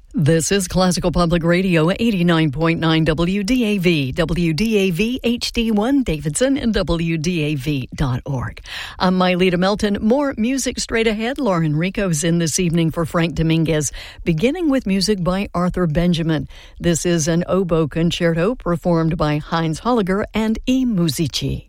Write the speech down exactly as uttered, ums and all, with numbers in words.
This is Classical Public Radio, eighty-nine point nine W D A V, W D A V H D one Davidson, and W D A V dot org. I'm Mylita Melton. More music straight ahead. Lauren Rico's in this evening for Frank Dominguez, beginning with music by Arthur Benjamin. This is an oboe concerto performed by Heinz Holliger and E. Musici.